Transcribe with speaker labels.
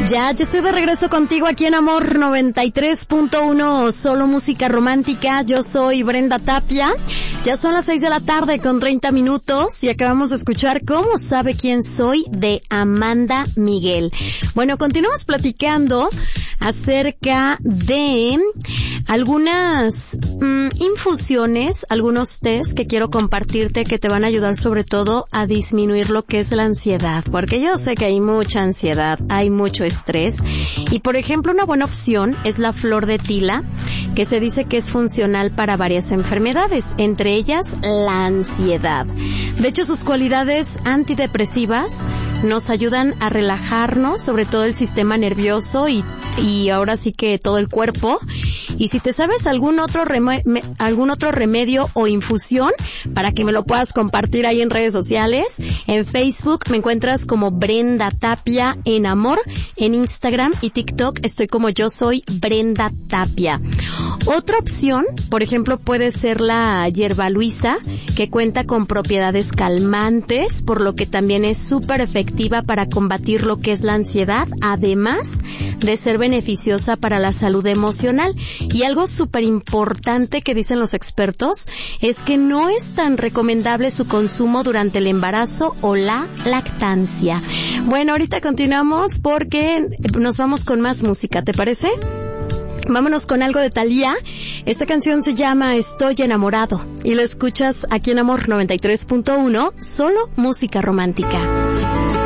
Speaker 1: Ya estoy de regreso contigo aquí en Amor 93.1, solo música romántica. Yo soy Brenda Tapia. Ya son las 6 de la tarde con 30 minutos y acabamos de escuchar ¿Cómo sabe quién soy? De Amanda Miguel. Bueno, continuamos platicando acerca de algunas infusiones, algunos test que quiero compartirte que te van a ayudar sobre todo a disminuir lo que es la ansiedad, porque yo sé que hay mucha ansiedad, hay mucho estrés y por ejemplo una buena opción es la flor de tila, que se dice que es funcional para varias enfermedades, entre ellas la ansiedad. De hecho, sus cualidades antidepresivas nos ayudan a relajarnos, sobre todo el sistema nervioso y ahora sí que todo el cuerpo. Y si te sabes algún otro remedio o infusión, para que me lo puedas compartir ahí en redes sociales, en Facebook me encuentras como Brenda Tapia en Amor, en Instagram y TikTok estoy como Yo Soy Brenda Tapia. Otra opción, por ejemplo, puede ser la hierba luisa, que cuenta con propiedades calmantes, por lo que también es súper efectiva para combatir lo que es la ansiedad, además de ser beneficiosa para la salud emocional. Y algo súper importante que dicen los expertos es que no es tan recomendable su consumo durante el embarazo o la lactancia. Bueno, ahorita continuamos porque nos vamos con más música, ¿te parece? Vámonos con algo de Thalía. Esta canción se llama Estoy enamorado y lo escuchas aquí en Amor 93.1, solo música romántica.